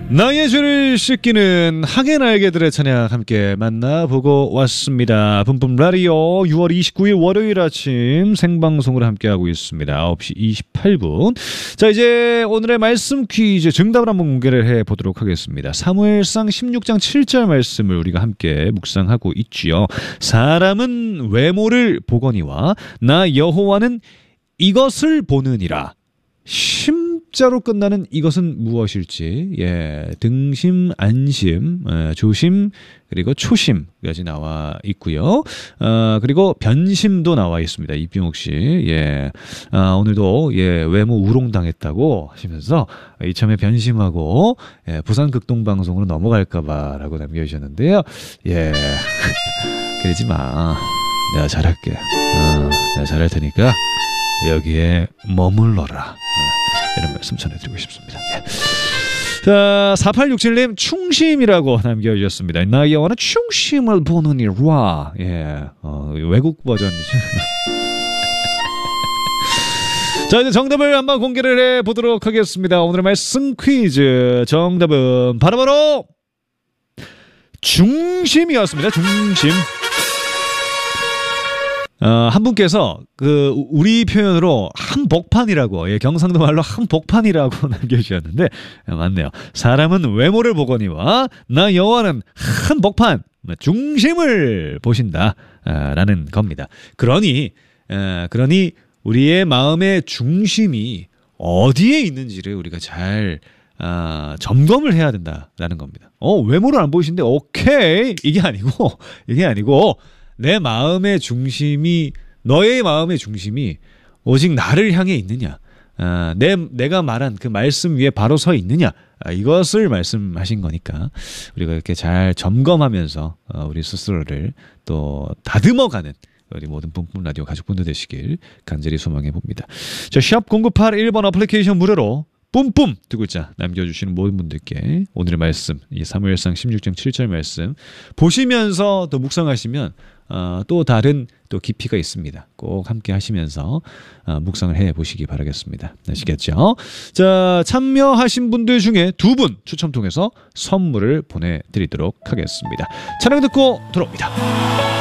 나의 죄를 씻기는 항해 날개들의 찬양 함께 만나보고 왔습니다. 뿜뿜 라디오 6월 29일 월요일 아침 생방송으로 함께하고 있습니다. 9시 28분. 자, 이제 오늘의 말씀 퀴즈 정답을 한번 공개를 해보도록 하겠습니다. 사무엘상 16장 7절 말씀을 우리가 함께 묵상하고 있지요. 사람은 외모를 보거니와 나 여호와는 이것을 보느니라. 심자로 끝나는 이것은 무엇일지, 등심, 안심, 조심, 그리고 초심까지 나와 있고요. 그리고 변심도 나와 있습니다. 이병욱 씨, 오늘도 외모 우롱당했다고 하시면서 이참에 변심하고 부산 극동방송으로 넘어갈까봐라고 남겨주셨는데요. 그러지 마. 내가 잘할게. 내가 잘할 테니까 여기에 머물러라. 이런 말씀 전해드리고 싶습니다. 자, 4867님 충심이라고 남겨주셨습니다. 나 여호와는 충심을 보느니라. 외국 버전이죠. 자, 이제 정답을 한번 공개를 해보도록 하겠습니다. 오늘의 말씀 퀴즈 정답은 바로바로 중심이었습니다. 중심. 한 분께서 우리 표현으로 한복판이라고, 경상도 말로 한복판이라고 남겨주셨는데 맞네요. 사람은 외모를 보거니와 나 여호와는 한복판 중심을 보신다 라는 겁니다. 그러니 우리의 마음의 중심이 어디에 있는지를 우리가 잘 점검을 해야 된다라는 겁니다. 외모를 안 보이신데 오케이, 이게 아니고 내 마음의 중심이, 너의 마음의 중심이 오직 나를 향해 있느냐, 내가 말한 그 말씀 위에 바로 서 있느냐, 이것을 말씀하신 거니까 우리가 이렇게 잘 점검하면서 우리 스스로를 또 다듬어가는 우리 모든 뿜뿜 라디오 가족분들 되시길 간절히 소망해 봅니다. 자, 샵 0981번 어플리케이션 무료로 뿜뿜 두 글자 남겨주시는 모든 분들께 오늘의 말씀, 이 사무엘상 16장 7절 말씀 보시면서 또 묵상하시면 또 다른 또 깊이가 있습니다. 꼭 함께 하시면서 묵상을 해보시기 바라겠습니다. 아시겠죠? 자, 참여하신 분들 중에 2분 추첨 통해서 선물을 보내드리도록 하겠습니다. 찬양 듣고 돌아옵니다.